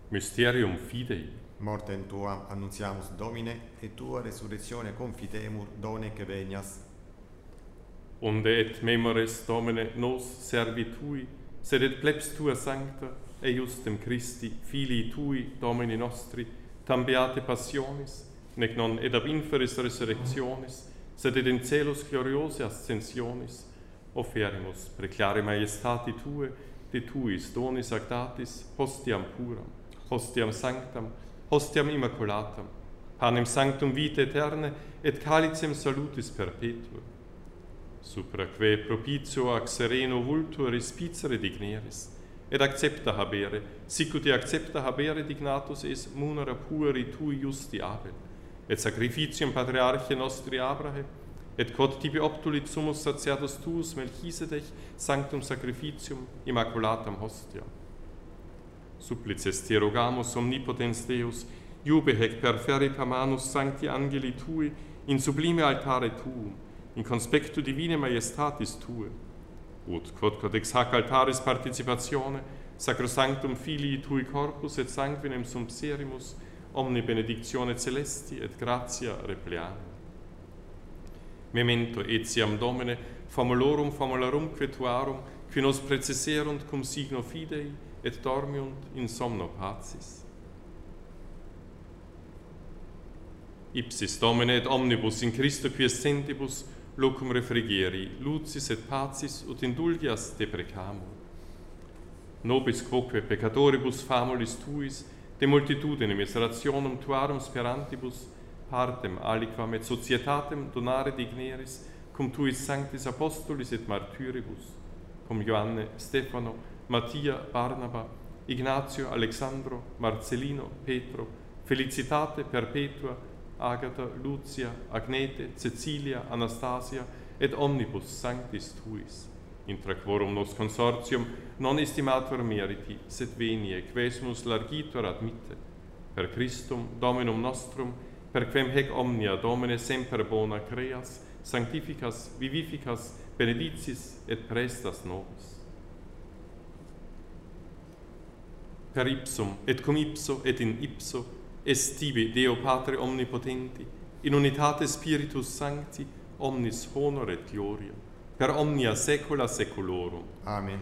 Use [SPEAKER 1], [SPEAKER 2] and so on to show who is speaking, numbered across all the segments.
[SPEAKER 1] Mysterium Fidei.
[SPEAKER 2] Mortem tuam annuntiamus Domine, et tua resurrectione confitemur, donec venias.
[SPEAKER 1] Unde et memores Domine nos servi tui, sed et plebs tua sancta, eiustem Christi, filii tui, Domini nostri, tam beate passionis, nec non ed ab inferis resurrectionis, sed ed in celos gloriose ascensionis, offerimus preclare maiestati tue, de tuis donis actatis, hostiam puram, hostiam sanctam, hostiam immaculatam, panem sanctum vitae aeterne, et calicem salutis perpetua. Supraque propitio ac sereno vultur respicere digneris, et accepta habere, sicut accepta habere dignatus es munera pueri tui justi Abel, et sacrificium patriarche nostri Abrahe, et quod tibi obtulit sumus satiatus tuus Melchisedech sanctum sacrificium immaculatam hostia. Supplices te rogamus omnipotens Deus, iube hec per ferita manus sancti angeli tui in sublime altare tuum, in conspectu divine maiestatis tue, ut quod ex hac altaris participatione sacrosanctum filii tui corpus et sanguinem sumpserimus omni benedictione celesti et gratia repleanem. Memento etiam Domine famulorumque tuarum, qui nos preceserunt cum signo fidei et dormiunt in somno pacis. Ipsis Domine et omnibus in Christo quiescentibus locum refrigeri, lucis et pacis ut indulgias deprecamur. Nobis quoque peccatoribus famulis tuis, de multitudine miserationum tuarum sperantibus, partem aliquam et societatem donare digneris, cum tuis sanctis apostolis et martyribus, cum Ioanne, Stefano, Mattia, Barnaba, Ignatio, Alexandro, Marcellino, Petro, Felicitate perpetua, Agata, Lucia, Agnete, Cecilia, Anastasia, et omnibus sanctis tuis, intra quorum nos consortium non estimator meriti, sed venie quesumus largitor admitte, per Christum Dominum nostrum, per quem hec omnia Domine semper bona creas, sanctificas, vivificas, benedicis et prestas nobis. Per ipsum, et cum ipso, et in ipso, est tibi Deo Patre omnipotenti, in unitate Spiritus Sancti, omnis honor et gloria, per omnia saecula saeculorum.
[SPEAKER 2] Amen.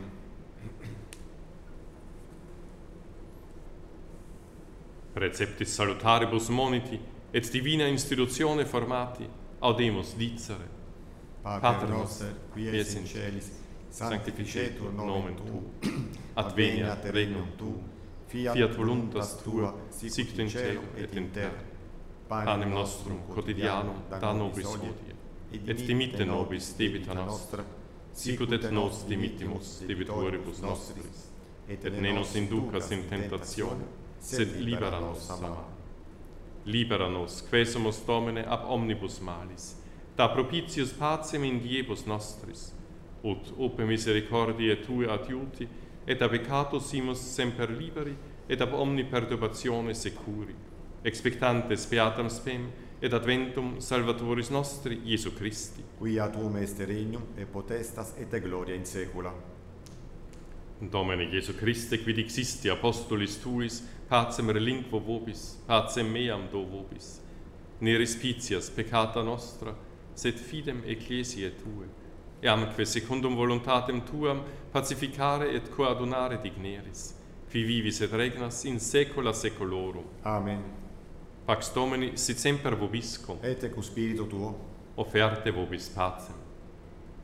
[SPEAKER 1] Preceptis salutaribus moniti, et divina institutione formati, audemus dicere.
[SPEAKER 2] Pater noster, qui es in celis, sanctificetur nomen tuum, adveniat regnum tuum, fiat voluntas tua, sicut in cielo et in terra. Panem nostrum quotidianum da nobis hodie, et dimitte nobis debita nostra, sicut et nos dimittimus debitoribus nostris, et ne nos inducas in tentatione, sed libera nos a male. Libera nos, quesumus Domine ab omnibus malis, da propitius pacem in diebus nostris, ut ope misericordiae Tue adiuti, et ab peccato simus semper liberi, et ab omni perturbatione securi, expectantes beatam spem, et adventum Salvatoris nostri, Iesu Christi. Quia tuum est regnum, et potestas, et gloria in saecula.
[SPEAKER 1] Domine Iesu Christe, quid existi apostolis Tuis, pacem relinquo vobis, pacem meam do vobis. Ne respicias peccata nostra, sed fidem ecclesiae Tue, eamque secundum voluntatem Tuam pacificare et coadunare digneris, qui vivis et regnas in saecula saeculorum.
[SPEAKER 2] Amen.
[SPEAKER 1] Pax Domini sit semper vobiscum,
[SPEAKER 2] Et cum spiritu tuo.
[SPEAKER 1] offerte vobis pacem.